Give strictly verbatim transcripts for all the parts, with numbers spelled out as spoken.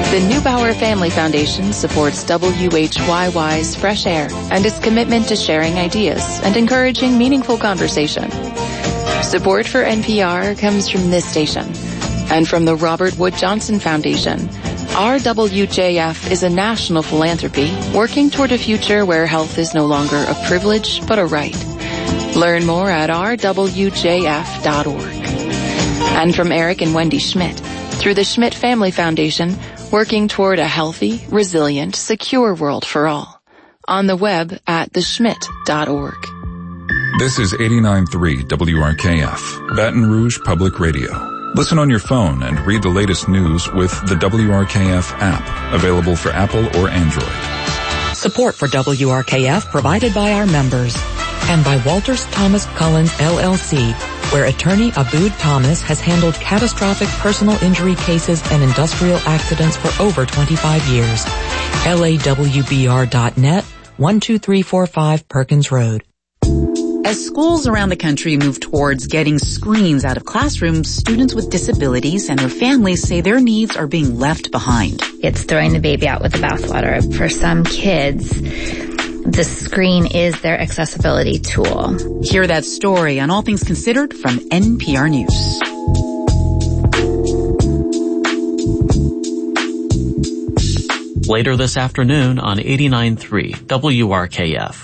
The Neubauer Family Foundation supports W H Y Y's Fresh Air and its commitment to sharing ideas and encouraging meaningful conversation. Support for N P R comes from this station and from the Robert Wood Johnson Foundation. R W J F is a national philanthropy working toward a future where health is no longer a privilege but a right. Learn more at r w j f dot org. And from Eric and Wendy Schmidt, through the Schmidt Family Foundation, working toward a healthy, resilient, secure world for all. On the web at the schmidt dot org. This is eighty-nine point three W R K F, Baton Rouge Public Radio. Listen on your phone and read the latest news with the W R K F app, available for Apple or Android. Support for W R K F provided by our members and by Walters Thomas Collins L L C, where attorney Abood Thomas has handled catastrophic personal injury cases and industrial accidents for over twenty-five years. L A W B R dot net, one two three four five Perkins Road. As schools around the country move towards getting screens out of classrooms, students with disabilities and their families say their needs are being left behind. It's throwing the baby out with the bathwater. For some kids, the screen is their accessibility tool. Hear that story on All Things Considered from N P R News. Later this afternoon on eighty-nine point three W R K F.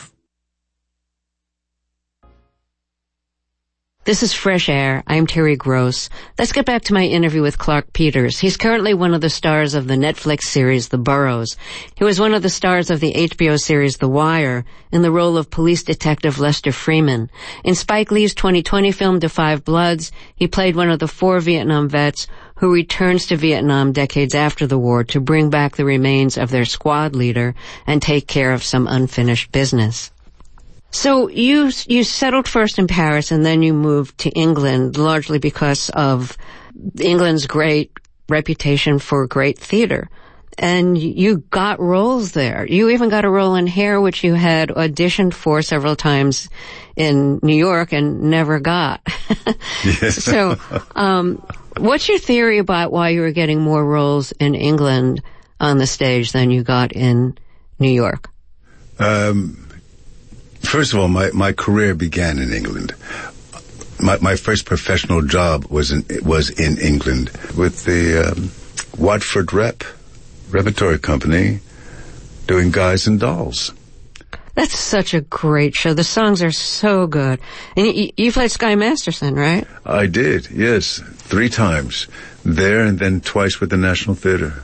This is Fresh Air. I'm Terry Gross. Let's get back to my interview with Clark Peters. He's currently one of the stars of the Netflix series The Burrows. He was one of the stars of the H B O series The Wire in the role of police detective Lester Freeman. In Spike Lee's twenty twenty film Da Five Bloods, he played one of the four Vietnam vets who returns to Vietnam decades after the war to bring back the remains of their squad leader and take care of some unfinished business. So you you settled first in Paris and then you moved to England, largely because of England's great reputation for great theater. And you got roles there. You even got a role in Hair, which you had auditioned for several times in New York and never got. Yeah. So um, what's your theory about why you were getting more roles in England on the stage than you got in New York? Um... First of all, my, my career began in England. My, my first professional job was in, was in England with the um, Watford Rep Repertory Company doing Guys and Dolls. That's such a great show. The songs are so good. And you, you played Sky Masterson, right? I did, yes. Three times. There and then twice with the National Theatre.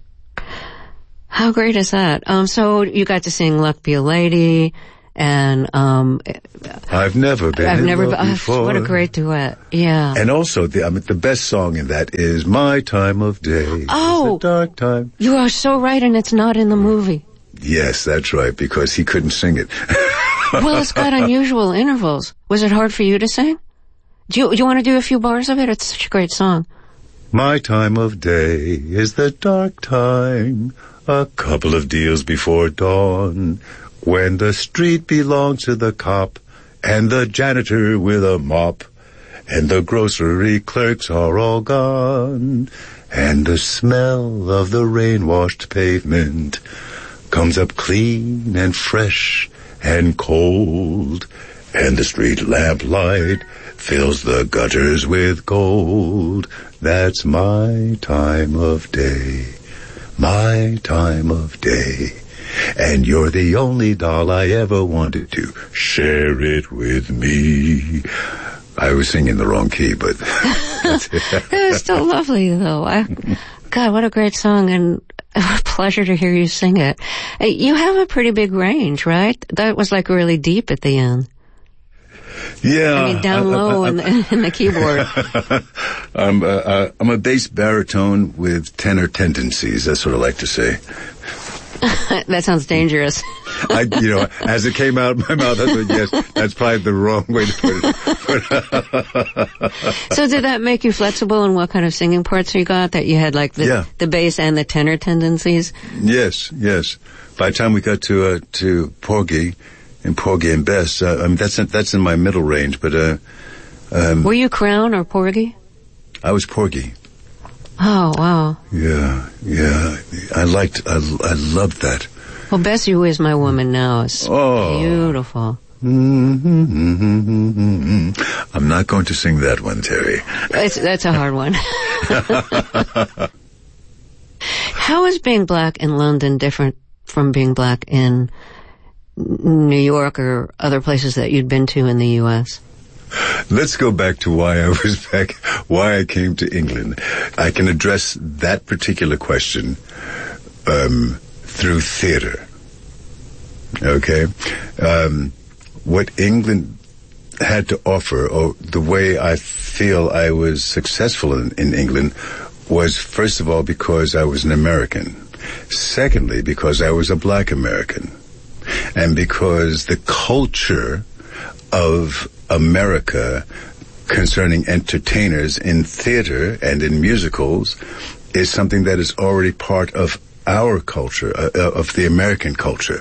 How great is that? Um, so you got to sing Luck Be a Lady... And, um... I've never been I've in never love been, before. What a great duet. Yeah. And also, the, I mean, the best song in that is My Time of Day. Oh! It's a dark time. You are so right, and it's not in the movie. Yes, that's right, because he couldn't sing it. Well, it's got unusual intervals. Was it hard for you to sing? Do you, do you want to do a few bars of it? It's such a great song. My time of day is the dark time, a couple of deals before dawn, when the street belongs to the cop and the janitor with a mop, and the grocery clerks are all gone, and the smell of the rain-washed pavement comes up clean and fresh and cold, and the street lamplight fills the gutters with gold. That's my time of day, my time of day. And you're the only doll I ever wanted to share it with me. I was singing the wrong key, but that's it. It was still lovely, though. I, God, what a great song, and a pleasure to hear you sing it. You have a pretty big range, right? That was like really deep at the end. Yeah. I mean, down low I, I, I, in, the, in the keyboard. I'm, uh, uh, I'm a bass baritone with tenor tendencies, that's what I like to say. That sounds dangerous. I, you know, as it came out of my mouth, I thought, yes, that's probably the wrong way to put it. So did that make you flexible in what kind of singing parts you got? That you had like the, yeah. the bass and the tenor tendencies? Yes, yes. By the time we got to, uh, to Porgy and Porgy and Bess, uh, I mean, that's, in, that's in my middle range, but, uh, um. Were you Crown or Porgy? I was Porgy. Oh, wow. Yeah, yeah, I liked, I, I loved that. Well, Bessie, Who Is My Woman Now is Oh. beautiful. Mm-hmm. I'm not going to sing that one, Terry. It's, that's a hard one. How is being black in London different from being black in New York or other places that you'd been to in the U S? Let's go back to why I was back, why I came to England. I can address that particular question um, through theater. Okay? Um, what England had to offer, or the way I feel I was successful in, in England, was first of all because I was an American. Secondly, because I was a black American. And because the culture of America concerning entertainers in theater and in musicals is something that is already part of our culture, uh, of the American culture.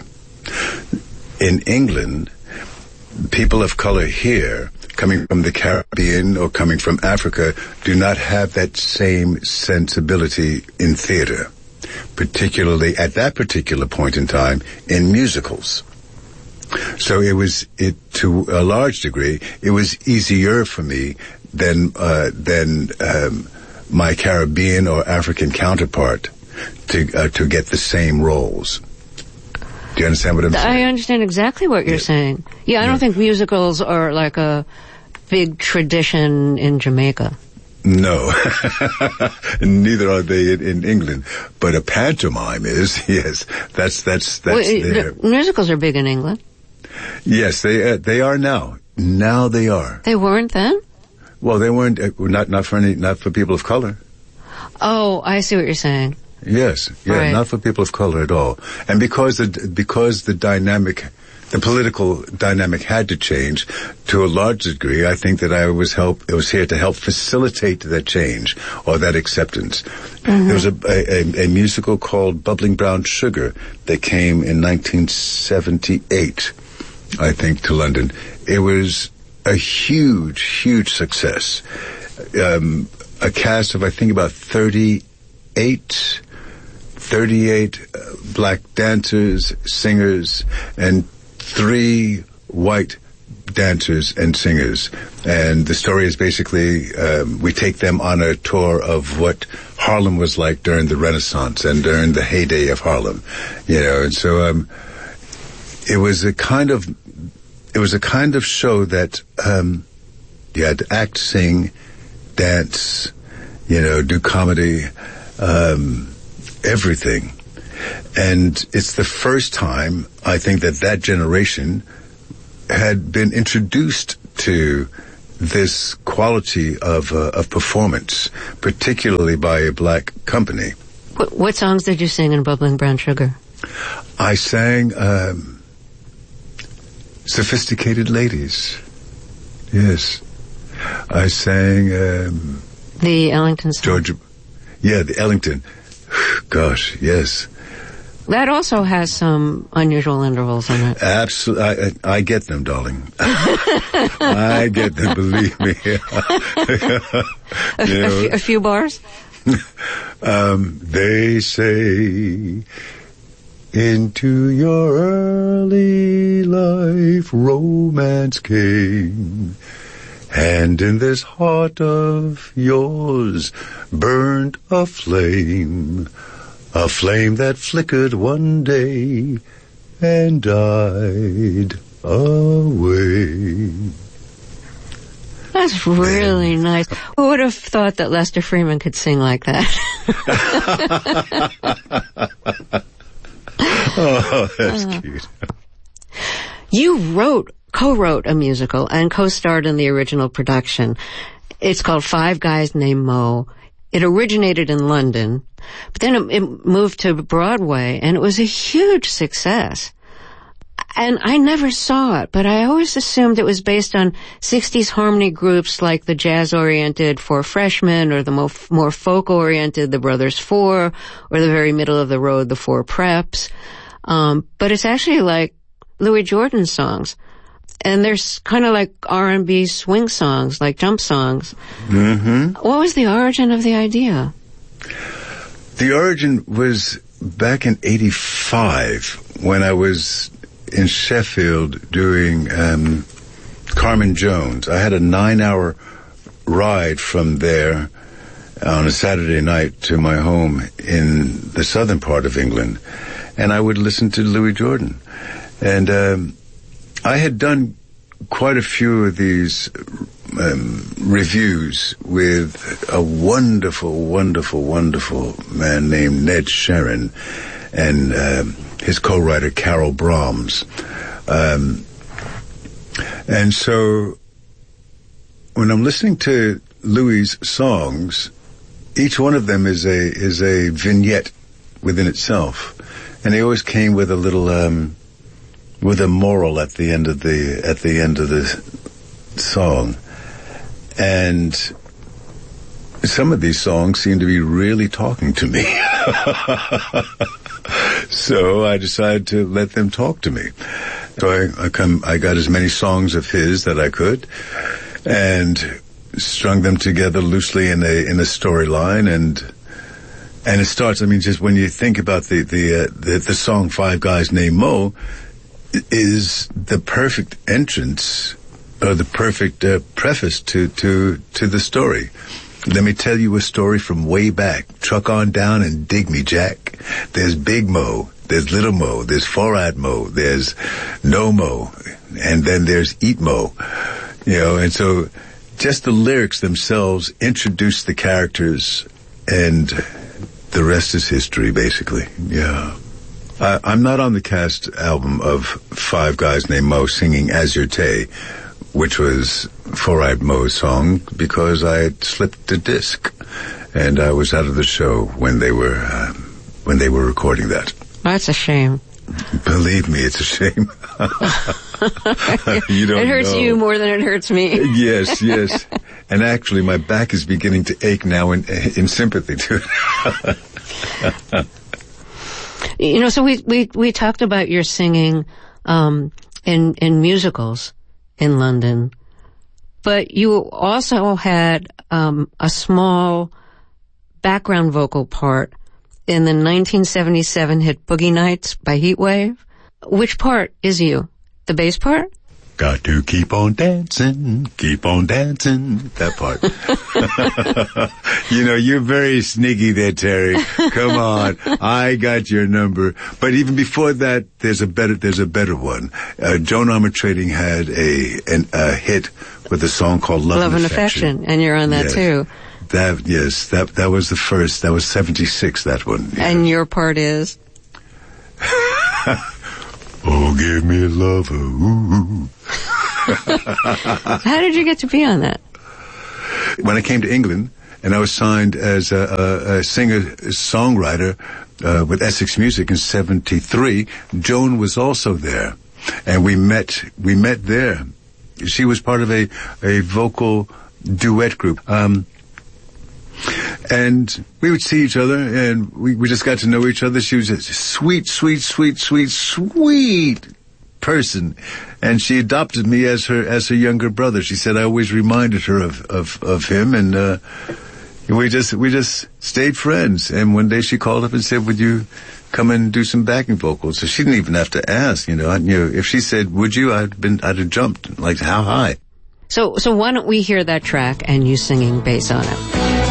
In England, people of color here, coming from the Caribbean or coming from Africa, do not have that same sensibility in theater, particularly at that particular point in time in musicals. So it was, it to a large degree, it was easier for me than uh, than um, my Caribbean or African counterpart to uh, to get the same roles. Do you understand what I'm saying? I understand exactly what you're yeah. saying. Yeah, I yeah. don't think musicals are like a big tradition in Jamaica. No, neither are they in, in England. But a pantomime is, yes. That's that's that's well, there. The musicals are big in England. Yes, they uh, they are now. Now they are. They weren't then? Well, they weren't. Uh, not not for any, not for people of color. Oh, I see what you're saying. Yes, yeah, right. Not for people of color at all. And because the because the dynamic, the political dynamic had to change to a large degree, I think that I was help. It was here to help facilitate that change or that acceptance. Mm-hmm. There was a, a a musical called Bubbling Brown Sugar that came in nineteen seventy-eight, I think, to London. It was a huge, huge success. Um, a cast of I think about thirty-eight. thirty-eight uh, black dancers, singers, and three white dancers and singers. And the story is basically, um, we take them on a tour of what Harlem was like during the Renaissance and during the heyday of Harlem. You know, and so, um, it was a kind of, it was a kind of show that, um, you had to act, sing, dance, you know, do comedy, um, everything. And it's the first time, I think, that that generation had been introduced to this quality of uh, of performance, particularly by a black company. What, what songs did you sing in Bubbling Brown Sugar? I sang um, Sophisticated Ladies. Yes. I sang... Um, the Ellington song? Georgia. Yeah, the Ellington. Gosh, yes. That also has some unusual intervals in it. Absolutely. I, I get them, darling. I get them, believe me. a, a, few, a few bars? um, they say, into your early life romance came, and in this heart of yours burned a flame, a flame that flickered one day and died away. That's really and, nice. Who would have thought that Lester Freeman could sing like that? Oh, that's uh, cute. You wrote co-wrote a musical and co-starred in the original production. It's called Five Guys Named Mo. It originated in London, but then it, it moved to Broadway, and it was a huge success. And I never saw it, but I always assumed it was based on sixties harmony groups like the jazz-oriented Four Freshmen, or the more, more folk-oriented The Brothers Four, or the very middle of the road, the Four Preps. Um, but it's actually like Louis Jordan's songs. And there's kind of like R and B swing songs, like jump songs. Mm-hmm. What was the origin of the idea? The origin was back in eighty-five, when I was in Sheffield doing um, Carmen Jones, I had a nine-hour ride from there on a Saturday night to my home in the southern part of England, and I would listen to Louis Jordan. And um, I had done quite a few of these um, reviews with a wonderful, wonderful, wonderful man named Ned Sharon and um, his co-writer Carol Brahms. Um, and so when I'm listening to Louis' songs, each one of them is a is a vignette within itself, and they always came with a little um, with a moral at the end of the at the end of the song. And some of these songs seem to be really talking to me. So I decided to let them talk to me. So I, I come I got as many songs of his that I could, and strung them together loosely in a in a storyline, and and it starts. I mean, just when you think about the the uh, the, the song "Five Guys Named Mo," is the perfect entrance or the perfect uh, preface to to to the story. Let me tell you a story from way back. Truck on down and dig me, Jack. There's Big Mo, there's Little Mo, there's Four-Eyed Mo, there's No Mo, and then there's Eat Mo. You know, and so just the lyrics themselves introduce the characters, and the rest is history, basically. Yeah. I, I'm not on the cast album of Five Guys Named Mo singing As Your Tay, which was Four-Eyed Mo's song, because I had slipped a disc, and I was out of the show when they were uh, when they were recording that. That's a shame. Believe me, it's a shame. You don't it hurts know. you more than it hurts me. Yes, yes. And actually, my back is beginning to ache now in, in sympathy to it. You know, so we, we, we talked about your singing um, in, in musicals in London, but you also had um, a small background vocal part in the nineteen seventy-seven hit Boogie Nights by Heatwave. Which part is you? The bass part? Got to keep on dancing, keep on dancing. That part. You know, you're very sneaky there, Terry. Come on. I got your number. But even before that, there's a better, there's a better one. Uh, Joan Armatrading had a, an, a hit with a song called Love, Love and, and Affection. Affection. And you're on that yes. too. That, yes, that, that was the first. That was seventy-six, that one. Yeah. And your part is? Oh, give me a lover, ooh. How did you get to be on that? When I came to England, and I was signed as a, a, a singer-songwriter uh, with Essex Music in seventy-three, Joan was also there, and we met. We met there. She was part of a a vocal duet group. Um, And we would see each other, and we, we just got to know each other. She was a sweet, sweet, sweet, sweet, sweet person, and she adopted me as her as her younger brother. She said I always reminded her of of, of him, and uh, we just we just stayed friends. And one day she called up and said, "Would you come and do some backing vocals?" So she didn't even have to ask. You know, I knew if she said, "Would you?" I'd been I'd have jumped. Like, how high? So so why don't we hear that track and you singing bass on it?